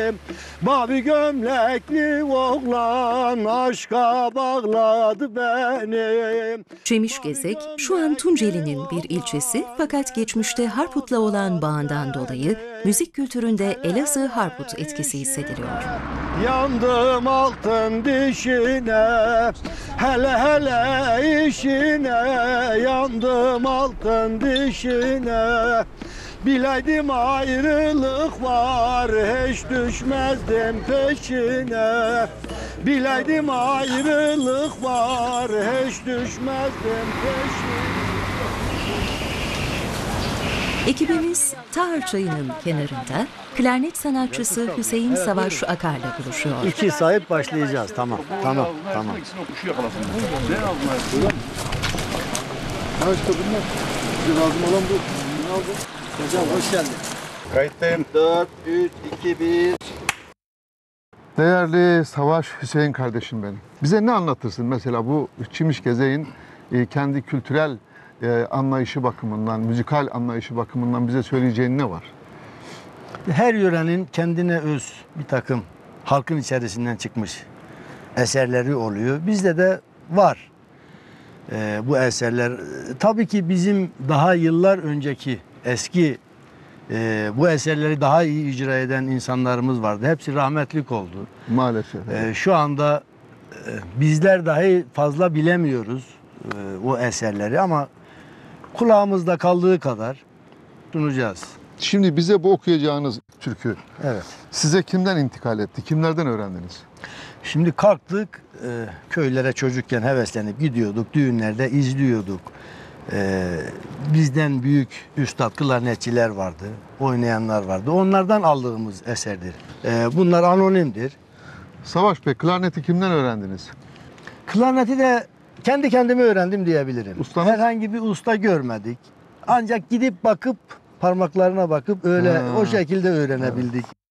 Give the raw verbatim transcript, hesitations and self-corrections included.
Mavi gömlekli oğlan aşka bağladı beni. Çemişgezek, şu an Tunceli'nin bir ilçesi fakat geçmişte Harput'la olan bağından dolayı müzik kültüründe Elazığ Harput etkisi hissediliyor. Yandım altın dişine, hele hele işine, yandım altın dişine. Bileydim ayrılık var, hiç düşmezdim peşine. Bileydim ayrılık var, hiç düşmezdim peşine. Ekibimiz Tahır Çayı'nın kenarında klarnet sanatçısı Hüseyin Savaş Akar'la buluşuyor. İki sahip başlayacağız. Tamam, tamam, tamam. Ha işte bunlar. Bize lazım olan bu. Ne oldu? Hocam hoş geldin. Kayıttayım. dört, üç, iki, bir. Değerli Savaş Hüseyin kardeşim benim. Bize ne anlatırsın mesela bu Çemişgezek'in e, kendi kültürel e, anlayışı bakımından, müzikal anlayışı bakımından bize söyleyeceğin ne var? Her yörenin kendine öz bir takım halkın içerisinden çıkmış eserleri oluyor. Bizde de var ee, bu eserler. Tabii ki bizim daha yıllar önceki eski e, bu eserleri daha iyi icra eden insanlarımız vardı. Hepsi rahmetlik oldu. Maalesef. Ee, şu anda e, bizler dahi fazla bilemiyoruz e, o eserleri ama kulağımızda kaldığı kadar sunacağız. Şimdi bize bu okuyacağınız türkü Evet. size kimden intikal etti? Kimlerden öğrendiniz? Şimdi kalktık, e, köylere çocukken heveslenip gidiyorduk, düğünlerde izliyorduk. E, bizden büyük üstad, klarnetçiler vardı, oynayanlar vardı. Onlardan aldığımız eserdir. E, bunlar anonimdir. Savaş Bey, klarneti kimden öğrendiniz? Klarneti de kendi kendime öğrendim diyebilirim. Ustanız? Herhangi bir usta görmedik. Ancak gidip bakıp, parmaklarına bakıp öyle Ha. o şekilde öğrenebildik.